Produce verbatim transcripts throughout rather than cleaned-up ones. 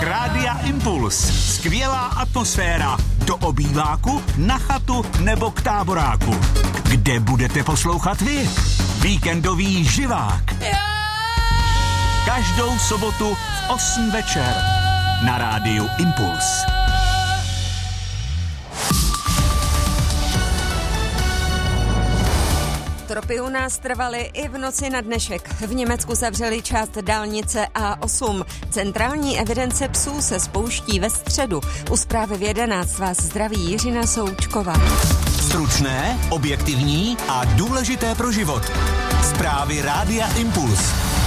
Rádia Impuls. Skvělá atmosféra. Do obýváku, na chatu nebo k táboráku. Kde budete poslouchat vy? Víkendový živák. Každou sobotu v osm večer. Na Rádiu Impuls. Tropy u nás trvaly i v noci na dnešek. V Německu zavřeli část dálnice A osm. Centrální evidence psů se spouští ve středu. U zprávy v jedenáct vás zdraví Jiřina Součková. Stručné, objektivní a důležité pro život. Zprávy Rádia Impuls.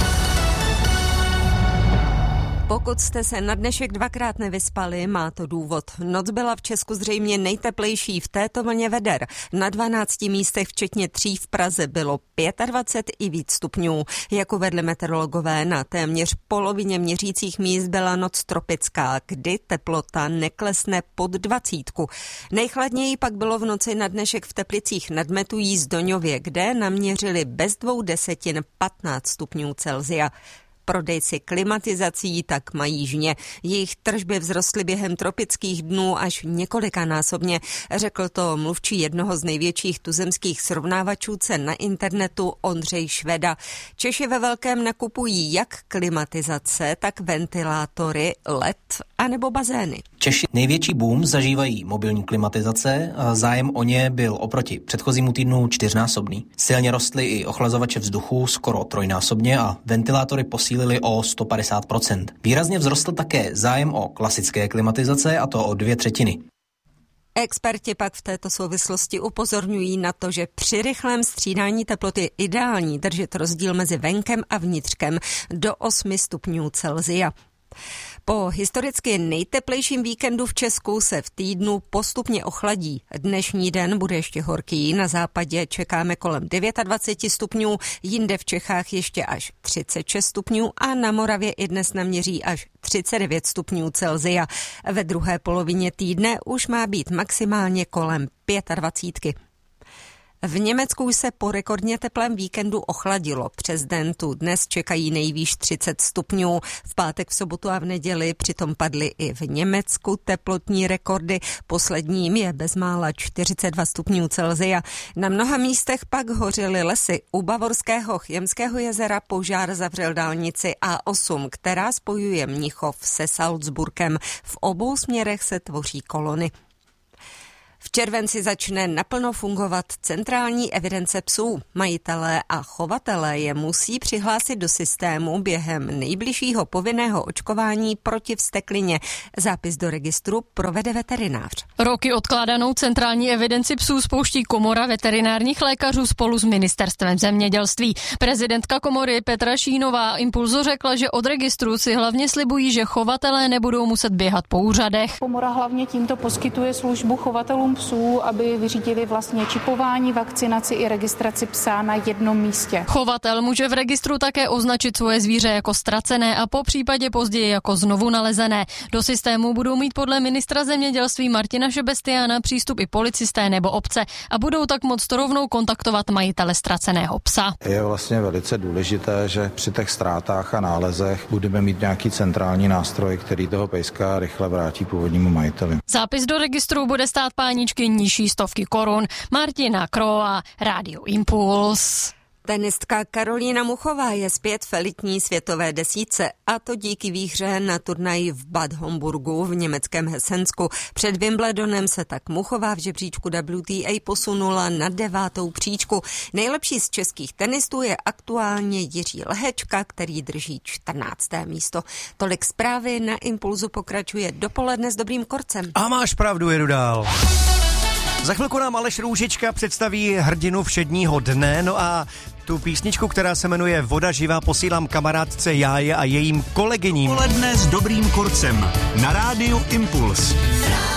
Pokud jste se na dnešek dvakrát nevyspali, má to důvod. Noc byla v Česku zřejmě nejteplejší v této vlně veder. Na dvanácti místech, včetně tří v Praze, bylo dvacet pět i víc stupňů. Jak uvedli meteorologové, na téměř polovině měřících míst byla noc tropická, kdy teplota neklesne pod dvacítku. Nejchladněji pak bylo v noci na dnešek v Teplicích nad Metují Zdoňově, kde naměřili bez dvou desetin patnáct stupňů Celsia. Prodejci klimatizací tak mají žně. Jejich tržby vzrostly během tropických dnů až několikanásobně, řekl to mluvčí jednoho z největších tuzemských srovnávačů cen na internetu Ondřej Šveda. Češi ve velkém nakupují jak klimatizace, tak ventilátory, el é dé anebo bazény. Češi největší boom zažívají mobilní klimatizace. Zájem o ně byl oproti předchozímu týdnu čtyřnásobný. Silně rostly i ochlazovače vzduchu skoro trojnásobně a ventilátory posílili o sto padesát procent. Výrazně vzrostl také zájem o klasické klimatizace, a to o dvě třetiny. Experti pak v této souvislosti upozorňují na to, že při rychlém střídání teploty je ideální držet rozdíl mezi venkem a vnitřkem do osmi stupňů Celsia. Po historicky nejteplejším víkendu v Česku se v týdnu postupně ochladí. Dnešní den bude ještě horký, na západě čekáme kolem dvacet devět stupňů, jinde v Čechách ještě až třicet šest stupňů a na Moravě i dnes naměří až třicet devět stupňů Celsia. Ve druhé polovině týdne už má být maximálně kolem dvacet pět. V Německu se po rekordně teplém víkendu ochladilo. Přes den tu dnes čekají nejvýš třicet stupňů. V pátek, v sobotu a v neděli přitom padly i v Německu teplotní rekordy. Posledním je bezmála čtyřicet dva stupňů Celsia. Na mnoha místech pak hořely lesy. U bavorského Chjemského jezera požár zavřel dálnici A osm, která spojuje Mnichov se Salzburgem. V obou směrech se tvoří kolony. V červenci začne naplno fungovat centrální evidence psů. Majitelé a chovatelé je musí přihlásit do systému během nejbližšího povinného očkování proti vzteklině. Zápis do registru provede veterinář. Roky odkládanou centrální evidenci psů spouští Komora veterinárních lékařů spolu s ministerstvem zemědělství. Prezidentka komory Petra Šínová Impulzu řekla, že od registru si hlavně slibují, že chovatelé nebudou muset běhat po úřadech. Komora hlavně tímto poskytuje službu chovatelům psů, aby vyřídili vlastně čipování, vakcinaci i registraci psa na jednom místě. Chovatel může v registru také označit svoje zvíře jako ztracené a po případě později jako znovu nalezené. Do systému budou mít podle ministra zemědělství Martina Šebestiána přístup i policisté nebo obce a budou tak moct rovnou kontaktovat majitele ztraceného psa. Je vlastně velice důležité, že při těch ztrátách a nálezech budeme mít nějaký centrální nástroj, který toho pejska rychle vrátí původnímu majiteli. Zápis do registru bude stát páničky nižší stovky korun. Martina Kroa, Rádio Impuls. Tenistka Karolína Muchová je zpět v elitní světové desítce, a to díky výhře na turnaji v Bad Homburgu v německém Hesensku. Před Wimbledonem se tak Muchová v žebříčku W T A posunula na devátou příčku. Nejlepší z českých tenistů je aktuálně Jiří Lehečka, který drží čtrnácté místo. Tolik zprávy, na Impulzu pokračuje dopoledne s dobrým korcem. A máš pravdu, jedu dál. Za chvilku nám Aleš Růžička představí hrdinu všedního dne, no a tu písničku, která se jmenuje Voda živá, posílám kamarádce Jáje a jejím kolegyním. Dopoledne s dobrým korcem na Rádiu Impuls.